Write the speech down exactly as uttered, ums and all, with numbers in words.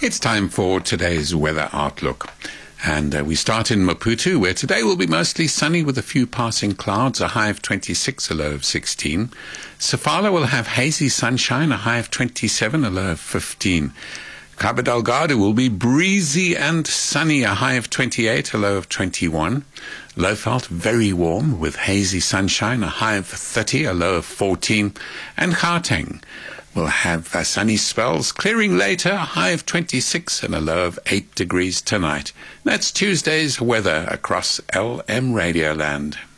It's time for today's weather outlook. And uh, we start in Maputo, where today will be mostly sunny with a few passing clouds, a high of twenty-six, a low of sixteen. Sofala will have hazy sunshine, a high of twenty-seven, a low of fifteen. Cabo Delgado will be breezy and sunny, a high of twenty-eight, a low of twenty-one. Lowveld, very warm with hazy sunshine, a high of thirty, a low of fourteen. And Gauteng will have uh, sunny spells, clearing later, a high of twenty-six and a low of eight degrees tonight. That's Tuesday's weather across L M Radio Land.